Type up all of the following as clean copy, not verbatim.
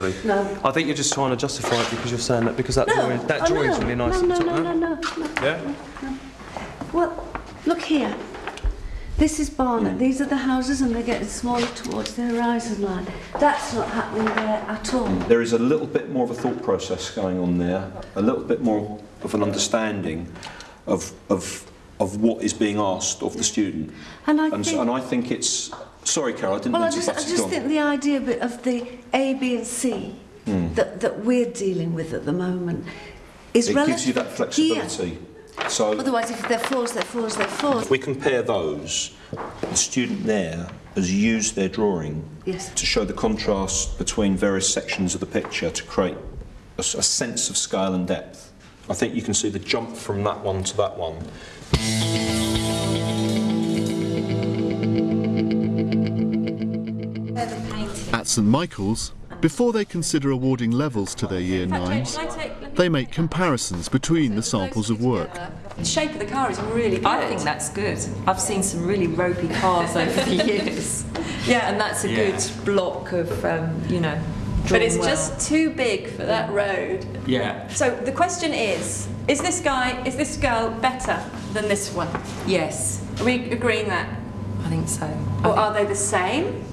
No. I think you're just trying to justify it because you're saying that because that drawing's really nice. No. Yeah? No. Well, look here. This is Barnet. These are the houses and they're getting smaller towards the horizon line. That's not happening there at all. There is a little bit more of a thought process going on there, a little bit more of an understanding of what is being asked of the student. And I think it's... Sorry, Carol, I didn't mean to I just think the idea of the A, B and C that we're dealing with at the moment is it gives you that flexibility. So otherwise, if they're fours, they're fours, they're fours. If we compare those, the student there has used their drawing to show the contrast between various sections of the picture to create a sense of scale and depth. I think you can see the jump from that one to that one. At St Michael's, before they consider awarding levels to their Year 9s, they make comparisons between the samples of work. The shape of the car is really good. I think that's good. I've seen some really ropey cars over the years. Yeah. And that's a good block of, you know, but it's just too big for that road. Yeah. So the question is this girl better than this one? Yes. Are we agreeing that? I think so. Or are they the same?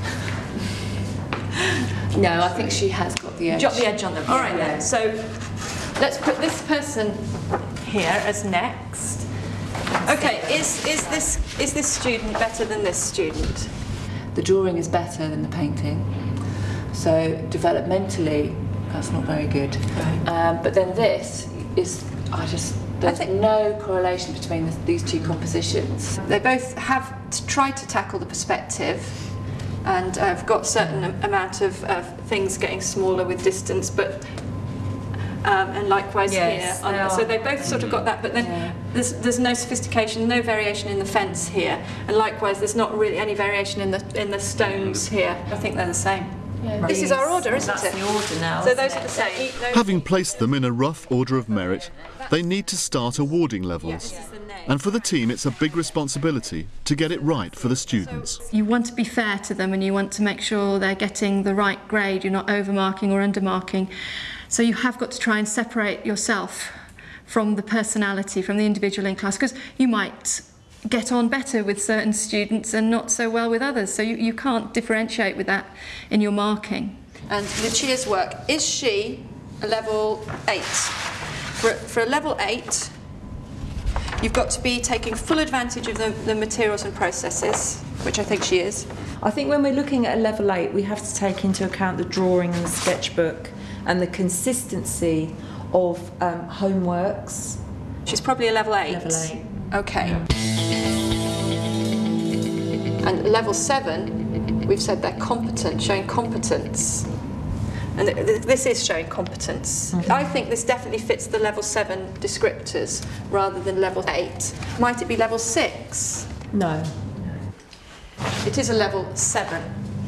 No, I think she has got the edge. Got the edge on them. All right then. So let's put this person here as next. Okay. Is this student better than this student? The drawing is better than the painting. So developmentally, that's not very good. Right. But then this is, there's no correlation between these two compositions. They both have tried to tackle the perspective. And I've got a certain amount of things getting smaller with distance, but and likewise here. So they both sort of got that, but then there's no sophistication, no variation in the fence here, and likewise there's not really any variation in the stones here. I think they're the same. Yeah. This is our order, isn't it? That's the order now. So those are the same. Having placed them in a rough order of merit, they need to start awarding levels. And for the team, it's a big responsibility to get it right for the students. You want to be fair to them and you want to make sure they're getting the right grade, you're not overmarking or undermarking. So you have got to try and separate yourself from the personality, from the individual in class, because you might get on better with certain students and not so well with others. So you can't differentiate with that in your marking. And Lucia's work, is she a level 8? For a level 8, you've got to be taking full advantage of the materials and processes, which I think she is. I think when we're looking at a level 8, we have to take into account the drawing and the sketchbook and the consistency of homeworks. She's probably a level 8. Level 8. Okay. And level 7, we've said they're competent, showing competence. And this is showing competence. I think this definitely fits the level 7 descriptors rather than level 8. Might it be level 6? No. It is a level 7.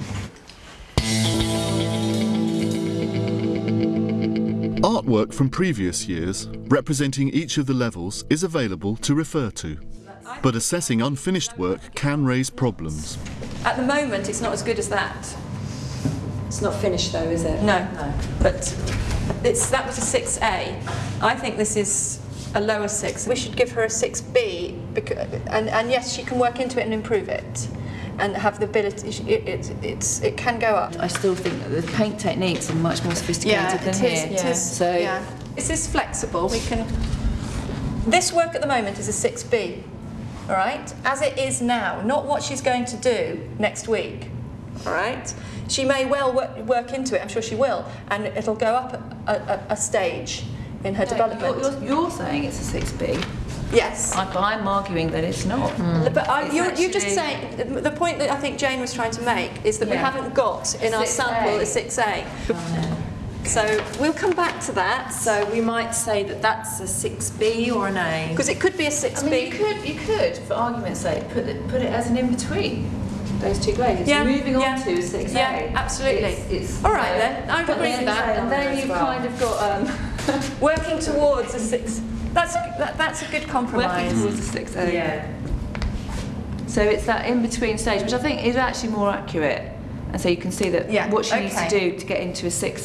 Artwork from previous years, representing each of the levels, is available to refer to. But assessing unfinished work can raise problems. At the moment, it's not as good as that. It's not finished though, is it? No. But that was a 6A. I think this is a lower 6. We should give her a 6B, and yes, she can work into it and improve it, and have the ability. It can go up. I still think that the paint techniques are much more sophisticated than here. It is. So this is flexible. We can. This work at the moment is a 6B, all right, as it is now, not what she's going to do next week, all right. She may well work into it, I'm sure she will, and it'll go up a stage in her development. You're saying it's a 6B. Yes. I'm arguing that it's not. But you're just saying, the point that I think Jane was trying to make is that we haven't got in our sample a 6A. So we'll come back to that. So we might say that that's a 6B or an A. Because it could be a 6B. I mean, you could, for argument's sake, put it as an in-between. Those two grades. Moving on to 6A. Yeah, absolutely. It's all right then, I agree with that. And then you've kind of got working towards a 6. That's a good compromise. Working towards a 6A. Yeah. So it's that in-between stage, which I think is actually more accurate. And so you can see that what she needs to do to get into a 6